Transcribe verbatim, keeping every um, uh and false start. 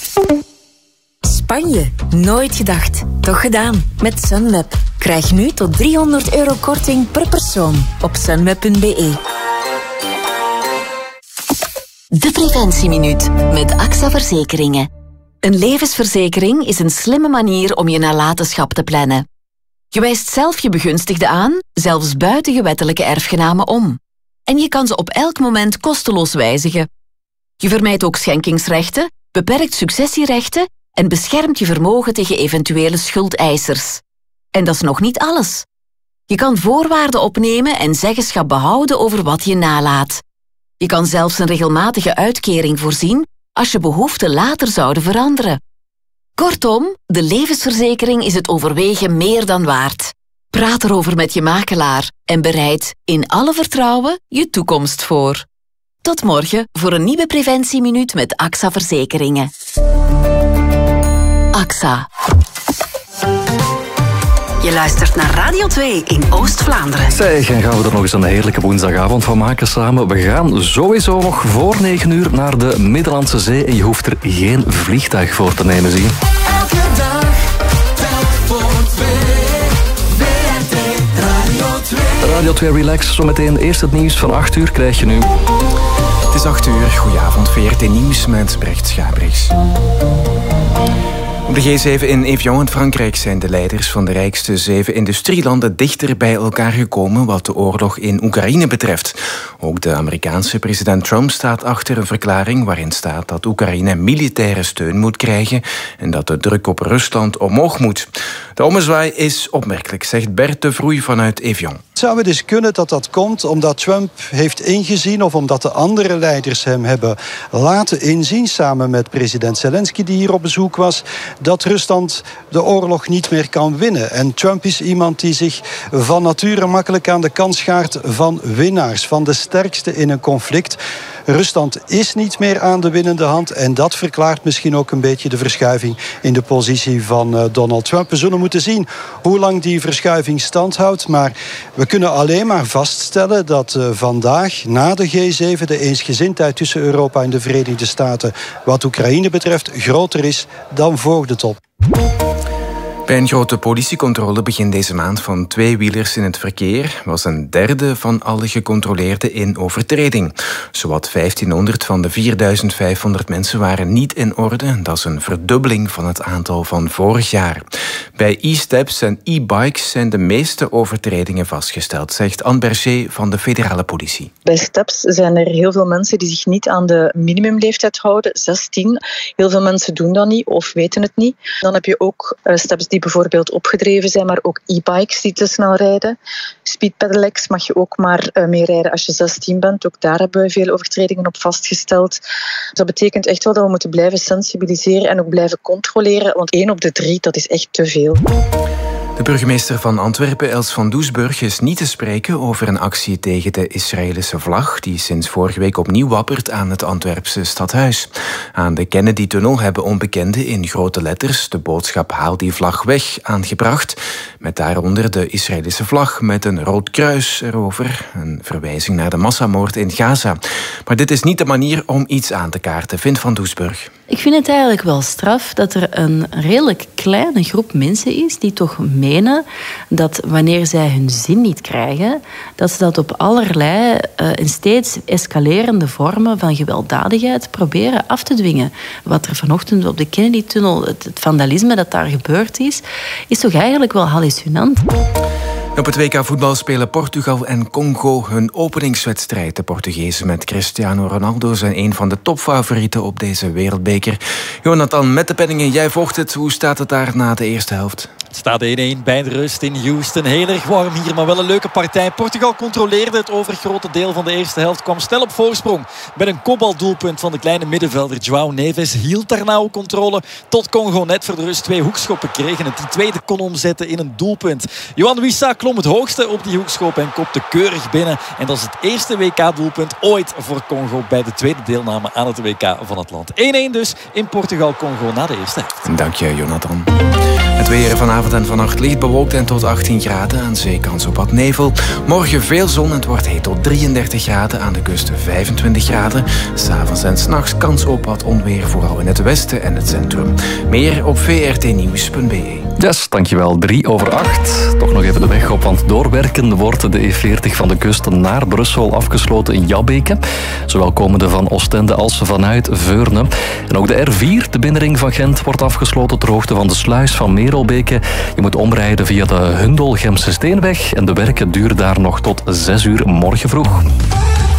Spanje. Nooit gedacht. Toch gedaan. Met Sunweb. Krijg nu tot driehonderd euro korting per persoon op sunweb punt be. De Preventieminuut met A X A Verzekeringen. Een levensverzekering is een slimme manier om je nalatenschap te plannen. Je wijst zelf je begunstigden aan, zelfs buiten je wettelijke erfgenamen om. En je kan ze op elk moment kosteloos wijzigen. Je vermijdt ook schenkingsrechten, beperkt successierechten en beschermt je vermogen tegen eventuele schuldeisers. En dat is nog niet alles. Je kan voorwaarden opnemen en zeggenschap behouden over wat je nalaat. Je kan zelfs een regelmatige uitkering voorzien als je behoeften later zouden veranderen. Kortom, de levensverzekering is het overwegen meer dan waard. Praat erover met je makelaar en bereid in alle vertrouwen je toekomst voor. Tot morgen voor een nieuwe Preventieminuut met A X A Verzekeringen. A X A. Je luistert naar Radio twee in Oost-Vlaanderen. Zeg, en gaan we er nog eens een heerlijke woensdagavond van maken samen. We gaan sowieso nog voor negen uur naar de Middellandse Zee en je hoeft er geen vliegtuig voor te nemen, zie je. Elke dag, telk voor twee. W R T Radio twee. Radio twee Relax, zometeen eerst het nieuws van acht uur krijg je nu. Het is acht uur, goedenavond, V R T Nieuws met Brecht Schabriks. Op de G zeven in Evian in Frankrijk zijn de leiders van de rijkste zeven industrielanden dichter bij elkaar gekomen wat de oorlog in Oekraïne betreft. Ook de Amerikaanse president Trump staat achter een verklaring waarin staat dat Oekraïne militaire steun moet krijgen en dat de druk op Rusland omhoog moet. De ommezwaai is opmerkelijk, zegt Bert de Vroei vanuit Evian. Het zou dus kunnen dat dat komt omdat Trump heeft ingezien of omdat de andere leiders hem hebben laten inzien, samen met president Zelensky die hier op bezoek was, dat Rusland de oorlog niet meer kan winnen. En Trump is iemand die zich van nature makkelijk aan de kant schaart van winnaars, van de sterkste in een conflict. Rusland is niet meer aan de winnende hand en dat verklaart misschien ook een beetje de verschuiving in de positie van uh, Donald Trump. We zullen moeten zien hoe lang die verschuiving stand houdt, maar we kunnen alleen maar vaststellen dat uh, vandaag na de G zeven de eensgezindheid tussen Europa en de Verenigde Staten wat Oekraïne betreft groter is dan voor de top. Bij een grote politiecontrole begin deze maand van tweewielers in het verkeer was een derde van alle gecontroleerden in overtreding. Zowat vijftienhonderd van de vierduizend vijfhonderd mensen waren niet in orde. Dat is een verdubbeling van het aantal van vorig jaar. Bij e-steps en e-bikes zijn de meeste overtredingen vastgesteld, zegt Anne Berger van de federale politie. Bij steps zijn er heel veel mensen die zich niet aan de minimumleeftijd houden, zestien. Heel veel mensen doen dat niet of weten het niet. Dan heb je ook uh, steps die bijvoorbeeld opgedreven zijn, maar ook e-bikes die te snel rijden. Speedpedelecs mag je ook maar uh, mee rijden als je zestien bent. Ook daar hebben we veel overtredingen op vastgesteld. Dus dat betekent echt wel dat we moeten blijven sensibiliseren en ook blijven controleren, want één op de drie, dat is echt te veel. De burgemeester van Antwerpen, Els van Doesburg, is niet te spreken over een actie tegen de Israëlische vlag die sinds vorige week opnieuw wappert aan het Antwerpse stadhuis. Aan de Kennedy-tunnel hebben onbekenden in grote letters de boodschap "Haal die vlag weg" aangebracht, met daaronder de Israëlische vlag met een rood kruis erover, een verwijzing naar de massamoord in Gaza. Maar dit is niet de manier om iets aan te kaarten, vindt Van Doesburg. Ik vind het eigenlijk wel straf dat er een redelijk kleine groep mensen is die toch menen dat wanneer zij hun zin niet krijgen, dat ze dat op allerlei uh, en steeds escalerende vormen van gewelddadigheid proberen af te dwingen. Wat er vanochtend op de Kennedy-tunnel, het, het vandalisme dat daar gebeurd is, is toch eigenlijk wel hallucinant. Op het W K voetbal spelen Portugal en Congo hun openingswedstrijd. De Portugezen met Cristiano Ronaldo zijn een van de topfavorieten op deze wereldbeker. Jonathan, met de penningen, jij volgt het. Hoe staat het daar na de eerste helft? Het staat één-één bij de rust in Houston. Heel erg warm hier, maar wel een leuke partij. Portugal controleerde het overgrote deel van de eerste helft. Kwam snel op voorsprong met een kopbaldoelpunt van de kleine middenvelder João Neves. Hield daar nou controle tot Congo net voor de rust twee hoekschoppen kreeg en het die tweede kon omzetten in een doelpunt. Yohan Wissa klom het hoogste op die hoekschop en kopte keurig binnen. En dat is het eerste W K-doelpunt ooit voor Congo bij de tweede deelname aan het W K van het land. één-één dus in Portugal-Congo na de eerste helft. Dank je, Jonathan. Het weer vanavond en vannacht licht bewolkt en tot achttien graden. Aan zee kans op wat nevel. Morgen veel zon en het wordt heet tot drieëndertig graden. Aan de kust vijfentwintig graden. S'avonds en s'nachts kans op wat onweer, vooral in het westen en het centrum. Meer op v r t nieuws punt b e. Yes, dankjewel. Drie over acht. Toch nog even de weg op, want doorwerken wordt de E veertig van de kust naar Brussel afgesloten in Jabbeke. Zowel komende van Oostende als vanuit Veurne. En ook de R vier, de binnenring van Gent, wordt afgesloten ter hoogte van de sluis van Merelbeke. Je moet omrijden via de Hundel-Gemse Steenweg en de werken duren daar nog tot zes uur morgen vroeg.